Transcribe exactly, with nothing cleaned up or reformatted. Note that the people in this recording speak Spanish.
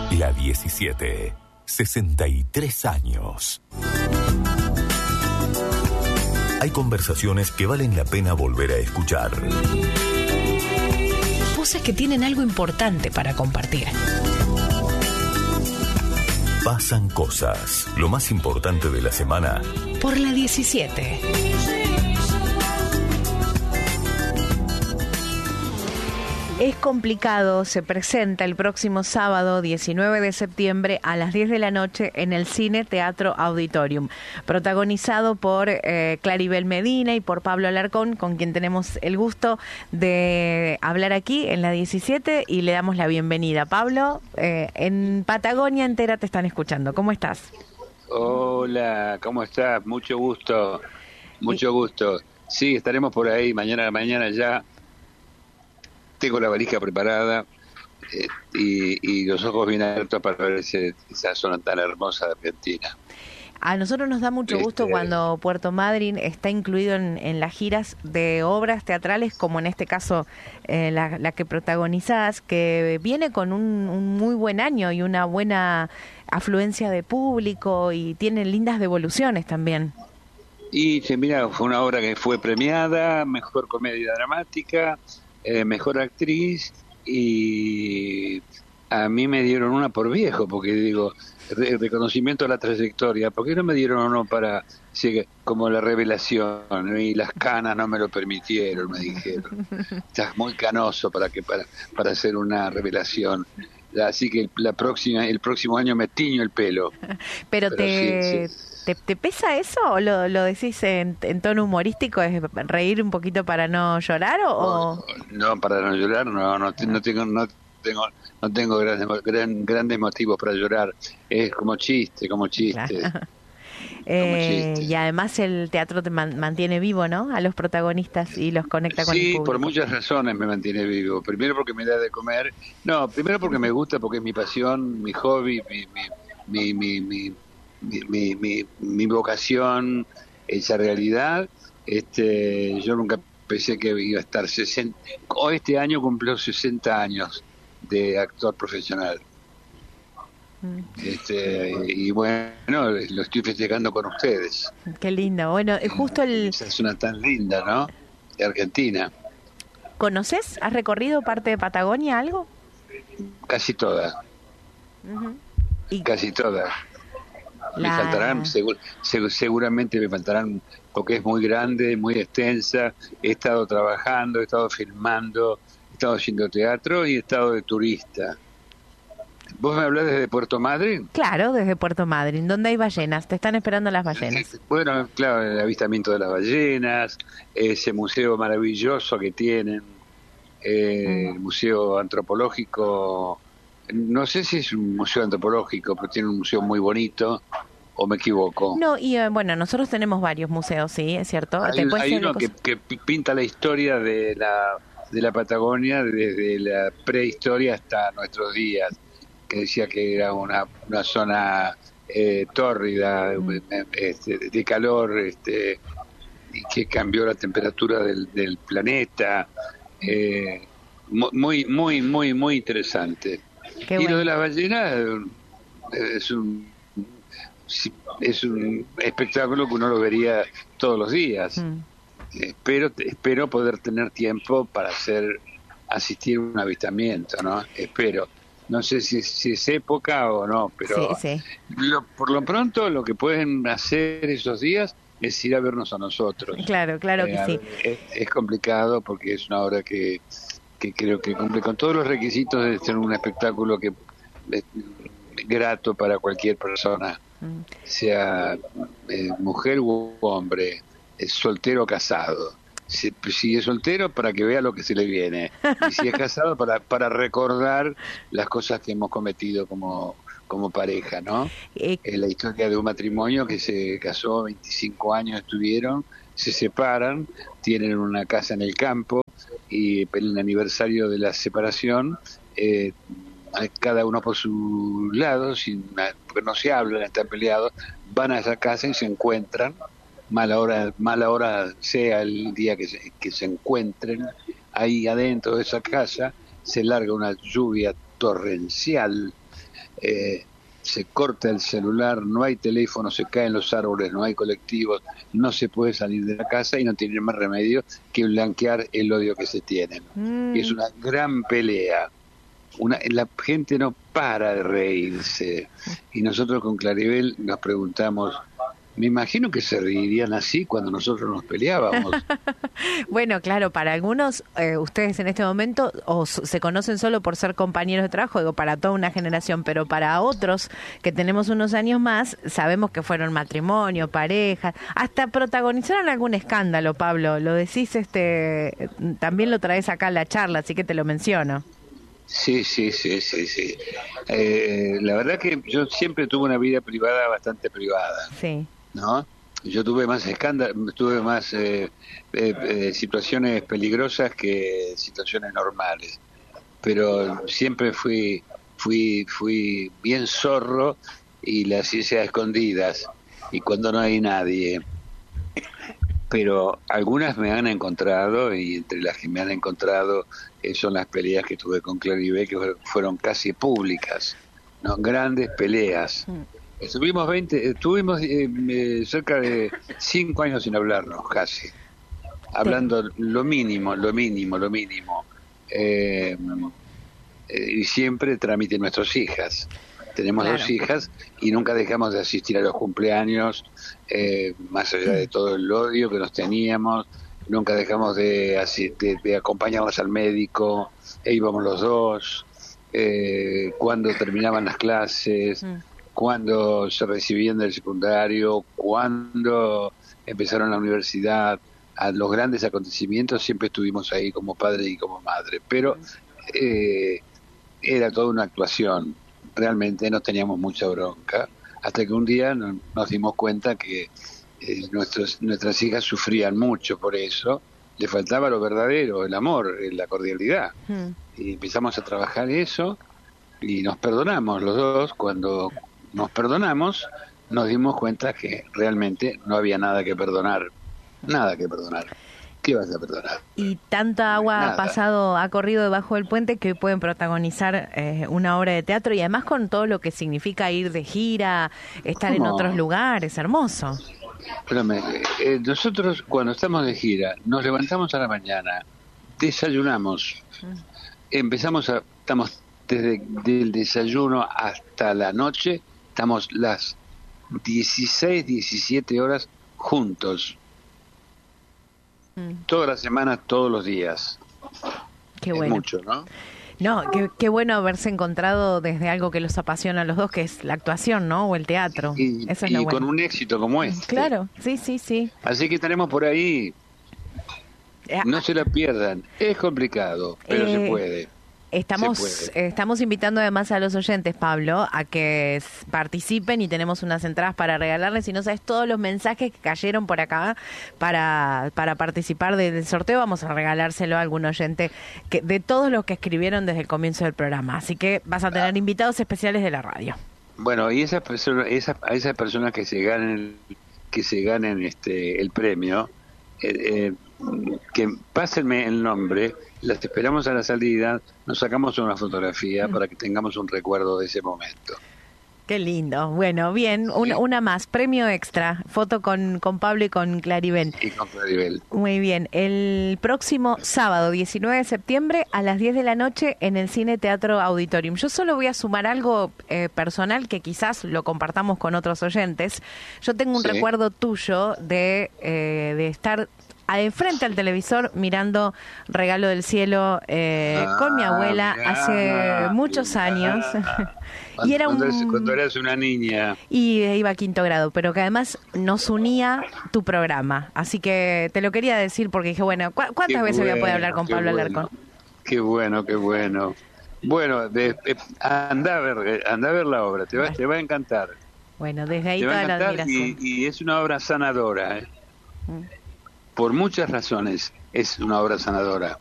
La diecisiete, sesenta y tres años. Hay conversaciones que valen la pena volver a escuchar. Voces que tienen algo importante para compartir. Pasan cosas. Lo más importante de la semana. Por la diecisiete. Es complicado, se presenta el próximo sábado diecinueve de septiembre a las diez de la noche en el Cine Teatro Auditorium, protagonizado por eh, Claribel Medina y por Pablo Alarcón, con quien tenemos el gusto de hablar aquí en la diecisiete y le damos la bienvenida. Pablo, eh, en Patagonia entera te están escuchando. ¿Cómo estás? Hola, ¿cómo estás? Mucho gusto, mucho gusto. Sí, estaremos por ahí mañana, mañana ya. Tengo la valija preparada eh, y, y los ojos bien abiertos para ver ese, esa zona tan hermosa de Argentina. A nosotros nos da mucho gusto este... cuando Puerto Madryn está incluido en, en las giras de obras teatrales, como en este caso eh, la, la que protagonizás, que viene con un, un muy buen año y una buena afluencia de público y tiene lindas devoluciones también. Y mira, fue una obra que fue premiada, mejor comedia dramática, Eh, mejor actriz, y a mí me dieron una por viejo, porque digo, re- reconocimiento a la trayectoria. ¿Por qué no me dieron uno para, sí, como la revelación? Y las canas no me lo permitieron, me dijeron. Estás muy canoso para que para para hacer una revelación. Así que la próxima el próximo año me tiño el pelo. Pero, Pero te... Sí, sí. ¿Te, ¿Te pesa eso o lo, lo decís en, en tono humorístico? ¿Es reír un poquito para no llorar o...? No, no para no llorar, no, no, no tengo no tengo no tengo grandes, gran, grandes motivos para llorar. Es como chiste, como chiste. Claro. Eh, y además el teatro te man, mantiene vivo, ¿no? A los protagonistas y los conecta con sí, el público. Sí, por muchas razones me mantiene vivo. Primero porque me da de comer. No, primero porque me gusta, porque es mi pasión, mi hobby, mi mi mi, mi, mi Mi, mi, mi, mi vocación, esa realidad. Este, yo nunca pensé que iba a estar sesenta, este año cumplo sesenta años de actor profesional. Mm. Este, y bueno, lo estoy festejando con ustedes. Qué lindo. Bueno, justo el... Esa es una tan linda, ¿no? De Argentina. ¿Conoces? ¿Has recorrido parte de Patagonia, algo? Casi toda. Uh-huh. ¿Y? Casi toda. La... Me faltarán, segur, seg, seguramente me faltarán, porque es muy grande, muy extensa. He estado trabajando, he estado filmando, he estado haciendo teatro y he estado de turista. ¿Vos me hablás desde Puerto Madryn? Claro, desde Puerto Madryn, donde hay ballenas, te están esperando las ballenas. Bueno, claro, el avistamiento de las ballenas, ese museo maravilloso que tienen, eh, mm. el museo antropológico. No sé si es un museo antropológico, pero tiene un museo muy bonito, ¿o me equivoco? No, y eh, bueno, nosotros tenemos varios museos, sí, es cierto. Hay, hay uno que, que pinta la historia de la de la Patagonia desde la prehistoria hasta nuestros días, que decía que era una, una zona eh, tórrida, mm. este, de calor, este, y que cambió la temperatura del, del planeta. Eh, muy, muy, muy, muy interesante. Qué y bueno. Lo de las ballenas es un es un espectáculo que uno lo vería todos los días. Mm. Espero espero poder tener tiempo para hacer asistir a un avistamiento, ¿no? Espero. No sé si, si es época o no, pero sí, sí. Lo, por lo pronto lo que pueden hacer esos días es ir a vernos a nosotros. Claro, claro eh, que sí. Es, es complicado porque es una obra que que creo que cumple con todos los requisitos de ser un espectáculo que es grato para cualquier persona, mm. sea eh, mujer u hombre, es soltero o casado. Si, si es soltero, para que vea lo que se le viene, y si es casado, para para recordar las cosas que hemos cometido como como pareja, ¿no? Eh, es la historia de un matrimonio que se casó, veinticinco años estuvieron, se separan, tienen una casa en el campo, y en el aniversario de la separación, eh, cada uno por su lado, sin, porque no se hablan, están peleados, van a esa casa y se encuentran, mala hora, mala hora sea el día que se, que se encuentren, ahí adentro de esa casa se larga una lluvia torrencial, eh, se corta el celular, no hay teléfono, se caen los árboles, no hay colectivos, no se puede salir de la casa y no tienen más remedio que blanquear el odio que se tienen. Mm. Y es una gran pelea. Una, la gente no para de reírse. Y nosotros con Claribel nos preguntamos, me imagino que se reirían así cuando nosotros nos peleábamos. Bueno, claro, para algunos, eh, ustedes en este momento o se conocen solo por ser compañeros de trabajo, digo, para toda una generación, pero para otros que tenemos unos años más, sabemos que fueron matrimonio, pareja, hasta protagonizaron algún escándalo, Pablo. Lo decís, este, también lo traes acá a la charla, así que te lo menciono. Sí, sí, sí, sí, sí. Eh, la verdad que yo siempre tuve una vida privada bastante privada. Sí. ¿No? Yo tuve más escándalos, tuve más eh, eh, eh, situaciones peligrosas que situaciones normales, pero siempre fui fui fui bien zorro y las hice a escondidas y cuando no hay nadie. Pero algunas me han encontrado y entre las que me han encontrado eh, son las peleas que tuve con Claribel, que fueron casi públicas, ¿no? Grandes peleas. Mm. Estuvimos veinte, estuvimos eh, eh, cerca de cinco años sin hablarnos, casi. Hablando sí. lo mínimo, lo mínimo, lo mínimo. Eh, eh, y siempre trámite nuestras hijas. Tenemos claro. dos hijas y nunca dejamos de asistir a los cumpleaños, eh, más allá de todo el odio que nos teníamos. Nunca dejamos de, de, de acompañarlas al médico, e íbamos los dos. Eh, cuando terminaban las clases... Mm. Cuando se recibían del secundario, cuando empezaron la universidad, a los grandes acontecimientos siempre estuvimos ahí como padre y como madre, pero eh, era toda una actuación, realmente no teníamos mucha bronca, hasta que un día no, nos dimos cuenta que eh, nuestros, nuestras hijas sufrían mucho por eso, le faltaba lo verdadero, el amor, la cordialidad, hmm. y empezamos a trabajar eso y nos perdonamos los dos. Cuando nos perdonamos, nos dimos cuenta que realmente no había nada que perdonar, nada que perdonar. ¿Qué vas a perdonar? Y tanta agua nada. ha pasado, ha corrido debajo del puente que hoy pueden protagonizar eh, una obra de teatro y además con todo lo que significa ir de gira, estar ¿Cómo? en otros lugares, hermoso. Espérame, eh, nosotros cuando estamos de gira, nos levantamos a la mañana, desayunamos, mm. empezamos a, estamos desde el desayuno hasta la noche, estamos las dieciséis, diecisiete horas juntos. Mm. Todas las semanas, todos los días. Qué es bueno. mucho, ¿no? No, qué, qué bueno haberse encontrado desde algo que los apasiona a los dos, que es la actuación, ¿no? O el teatro. Y, Eso es y lo bueno. Con un éxito como este. Claro, sí, sí, sí. Así que tenemos por ahí, no se la pierdan. Es complicado, pero eh, se puede. Estamos estamos invitando además a los oyentes, Pablo, a que participen y tenemos unas entradas para regalarles. Si no sabes todos los mensajes que cayeron por acá para para participar del sorteo, vamos a regalárselo a algún oyente que de todos los que escribieron desde el comienzo del programa. Así que vas a tener invitados especiales de la radio. Bueno, y esas personas, esas, a esas personas que se ganen que se ganen este el premio, eh, eh, que pásenme el nombre. Las esperamos a la salida, nos sacamos una fotografía mm. para que tengamos un recuerdo de ese momento. Qué lindo. Bueno, bien, ¿Sí? una, una más, premio extra, foto con, con Pablo y con Claribel. Y con Claribel. Muy bien, el próximo sábado, diecinueve de septiembre, a las diez de la noche, en el Cine Teatro Auditorium. Yo solo voy a sumar algo eh, personal que quizás lo compartamos con otros oyentes. Yo tengo un ¿Sí? recuerdo tuyo de, eh, de estar frente al televisor mirando Regalo del Cielo eh, ah, con mi abuela mirá, hace muchos mirá. años. y era un, cuando, cuando eras una niña. Y iba a quinto grado, pero que además nos unía tu programa. Así que te lo quería decir porque dije, bueno, ¿cu ¿cuántas qué veces bueno, voy a poder hablar con Pablo bueno, Alarcón? Qué bueno, qué bueno. Bueno, de, de, anda, a ver, anda a ver la obra, te va, bueno. te va a encantar. Bueno, desde ahí te toda la admiración. Y, y es una obra sanadora, ¿eh? Mm. Por muchas razones es una obra sanadora.